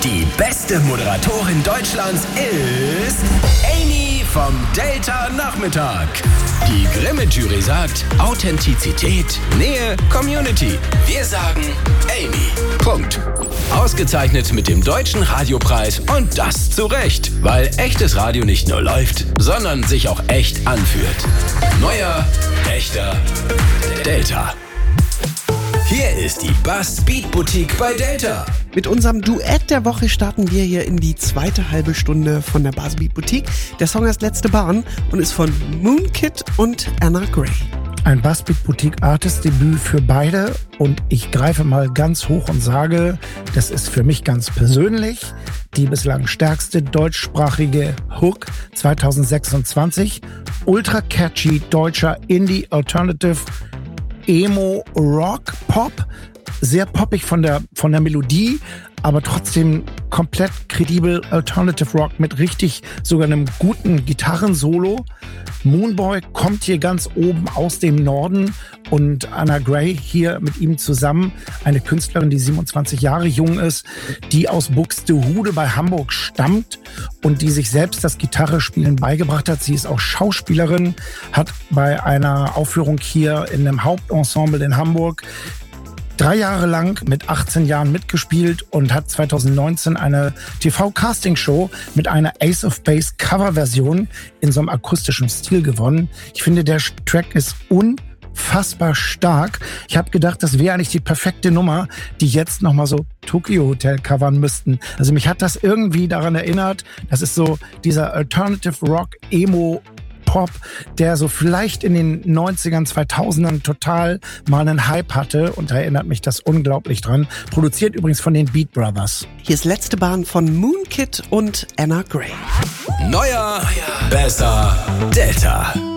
Die beste Moderatorin Deutschlands ist Amy vom Delta Nachmittag. Die Grimme-Jury sagt Authentizität, Nähe, Community. Wir sagen Amy. Punkt. Ausgezeichnet mit dem Deutschen Radiopreis und das zu Recht, weil echtes Radio nicht nur läuft, sondern sich auch echt anfühlt. Neuer, echter Delta. Hier ist die Buzz Beat Boutique bei Delta. Mit unserem Duett der Woche starten wir hier in die zweite halbe Stunde von der Buzz Beat Boutique. Der Song heißt Letzte Bahn und ist von Moonkid und Anna Gray. Ein Buzz Beat Boutique Artist Debüt für beide und ich greife mal ganz hoch und sage, das ist für mich ganz persönlich die bislang stärkste deutschsprachige Hook 2026. Ultra catchy deutscher Indie Alternative Emo Rock Pop, sehr poppig von der Melodie, aber trotzdem komplett kredibel Alternative Rock mit richtig sogar einem guten Gitarrensolo. Moonboy kommt hier ganz oben aus dem Norden und Anna Gray hier mit ihm zusammen, eine Künstlerin, die 27 Jahre jung ist, die aus Buxtehude bei Hamburg stammt und die sich selbst das Gitarrespielen beigebracht hat. Sie ist auch Schauspielerin, hat bei einer Aufführung hier in einem Hauptensemble in Hamburg 3 Jahre lang mit 18 Jahren mitgespielt und hat 2019 eine TV-Casting-Show mit einer Ace of Base Coverversion in so einem akustischen Stil gewonnen. Ich finde, der Track ist unfassbar stark. Ich habe gedacht, das wäre eigentlich die perfekte Nummer, die jetzt nochmal so Tokyo Hotel covern müssten. Also mich hat das irgendwie daran erinnert, das ist so dieser Alternative Rock Emo Pop, der so vielleicht in den 90ern, 2000ern total mal einen Hype hatte und da erinnert mich das unglaublich dran. Produziert übrigens von den Beat Brothers. Hier ist Letzte Bahn von Moonkid und Anna Gray. Neuer, besser, Delta.